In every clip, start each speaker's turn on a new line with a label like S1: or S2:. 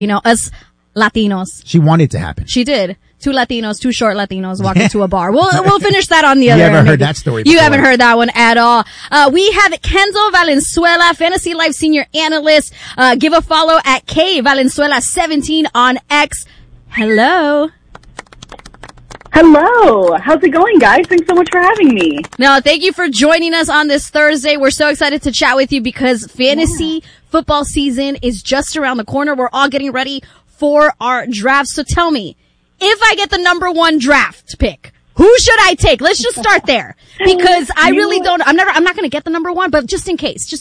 S1: us Latinos.
S2: She wanted to happen.
S1: She did. Two short Latinos walk into a bar. We'll finish that on the other.
S2: You haven't
S1: end,
S2: heard that story before.
S1: You haven't heard that one at all. We have Kendall Valenzuela, Fantasy Life Senior Analyst. Give a follow at K Valenzuela 17 on X. Hello.
S3: Hello. How's it going, guys? Thanks so much for having me.
S1: No, thank you for joining us on this Thursday. We're so excited to chat with you because fantasy football season is just around the corner. We're all getting ready for our drafts. So tell me, if I get the number one draft pick, who should I take? Let's just start there because I really don't, I'm not going to get the number one, but just in case.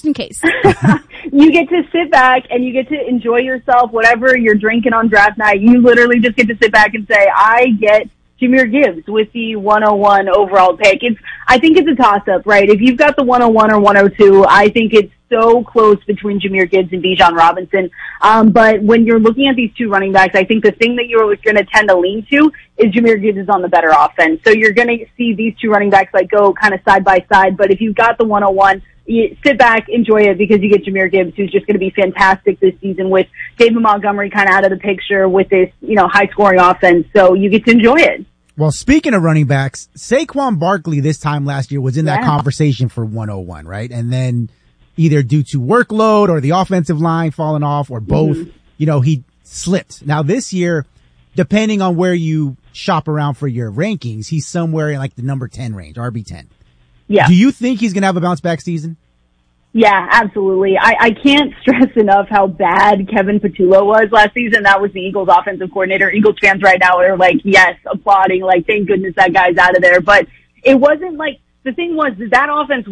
S3: You get to sit back and you get to enjoy yourself, whatever you're drinking on draft night. You literally just get to sit back and say, I get Jahmyr Gibbs with the 101 overall pick. I think it's a toss-up, right? If you've got the 101 or 102, I think it's so close between Jahmyr Gibbs and Bijan Robinson. But when you're looking at these two running backs, I think the thing that you're going to tend to lean to is Jahmyr Gibbs is on the better offense. So you're going to see these two running backs go kind of side by side. But if you've got the 101, you sit back, enjoy it because you get Jahmyr Gibbs, who's just going to be fantastic this season with David Montgomery kind of out of the picture with this, high scoring offense. So you get to enjoy it.
S2: Well, speaking of running backs, Saquon Barkley this time last year was in that conversation for 101, right? And then either due to workload or the offensive line falling off or both, he slipped. Now this year, depending on where you shop around for your rankings, he's somewhere in the number 10 range, RB10.
S3: Yeah.
S2: Do you think he's going to have a bounce back season?
S3: Yeah, absolutely. I can't stress enough how bad Kevin Patullo was last season. That was the Eagles offensive coordinator. Eagles fans right now are yes, applauding, thank goodness that guy's out of there. But it wasn't the thing was that offense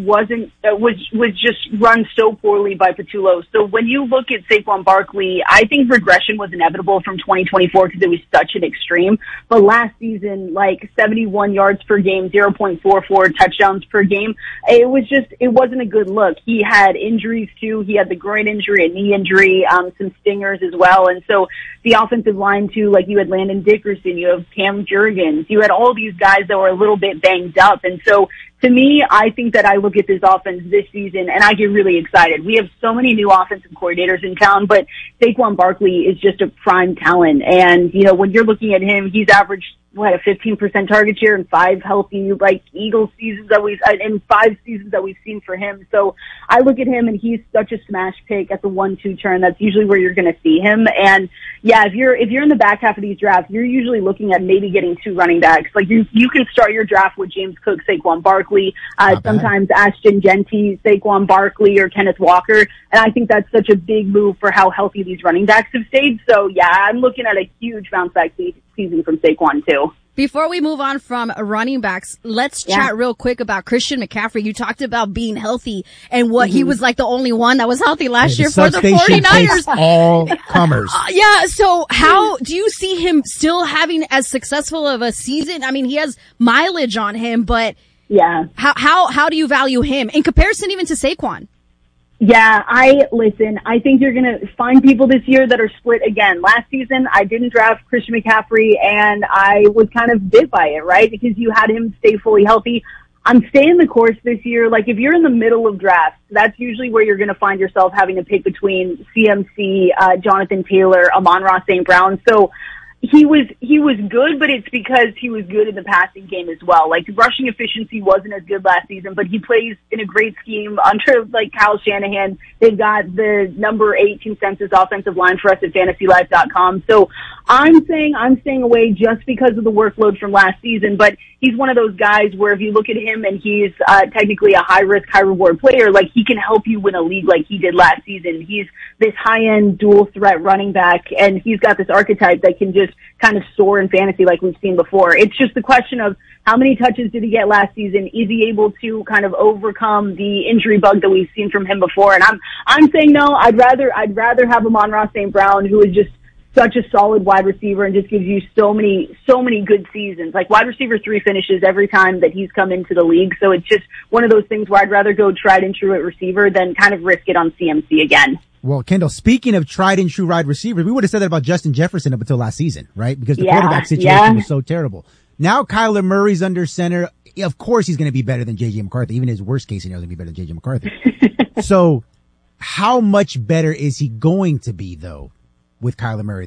S3: was just run so poorly by Patullo. So when you look at Saquon Barkley, I think regression was inevitable from 2024 because it was such an extreme. But last season, 71 yards per game, 0.44 touchdowns per game, it wasn't a good look. He had injuries too. He had the groin injury, a knee injury, some stingers as well. And so the offensive line too, you had Landon Dickerson, you have Cam Jurgens, you had all these guys that were a little bit banged up. And so to me, I think that I look at this offense this season and I get really excited. We have so many new offensive coordinators in town, but Saquon Barkley is just a prime talent. And, when you're looking at him, he's averaged, a 15% target share in 5 healthy, Eagles seasons in 5 seasons that we've seen for him. So I look at him and he's such a smash pick at the 1-2 turn. That's usually where you're going to see him. And yeah, if you're in the back half of these drafts, you're usually looking at maybe getting 2 running backs. You can start your draft with James Cook, Saquon Barkley, sometimes Ashton Genty, Saquon Barkley, or Kenneth Walker. And I think that's such a big move for how healthy these running backs have stayed. So yeah, I'm looking at a huge bounce back season from Saquon too.
S1: Before we move on from running backs, let's chat real quick about Christian McCaffrey. You talked about being healthy and what he was the only one that was healthy last year for the 49ers.
S2: All comers.
S1: So how do you see him still having as successful of a season? I mean, he has mileage on him, but how do you value him in comparison even to Saquon?
S3: Yeah, I think you're going to find people this year that are split again. Last season, I didn't draft Christian McCaffrey and I was kind of bit by it, right? Because you had him stay fully healthy. I'm staying the course this year. If you're in the middle of drafts, that's usually where you're going to find yourself having to pick between CMC, Jonathan Taylor, Amon-Ra St. Brown. So he was good, but it's because he was good in the passing game as well. Rushing efficiency wasn't as good last season, but he plays in a great scheme under Kyle Shanahan. They've got the number 8 consensus offensive line for us at fantasylife.com. So I'm saying I'm staying away just because of the workload from last season, but he's one of those guys where if you look at him and he's technically a high risk, high reward player, he can help you win a league like he did last season. He's this high end dual threat running back and he's got this archetype that can just kind of soar in fantasy like we've seen before. It's just the question of how many touches did he get last season? Is he able to kind of overcome the injury bug that we've seen from him before? And I'm saying no. I'd rather have Amon-Ra St. Brown, who is just such a solid wide receiver and just gives you so many good seasons. Wide receiver 3 finishes every time that he's come into the league. So it's just one of those things where I'd rather go tried and true at receiver than kind of risk it on CMC again.
S2: Well, Kendall, speaking of tried and true wide receivers, we would have said that about Justin Jefferson up until last season, right? Because the quarterback situation was so terrible. Now Kyler Murray's under center. Of course he's going to be better than J.J. McCarthy. Even his worst case scenario is going to be better than J.J. McCarthy. So how much better is he going to be, though? with Kyler Murray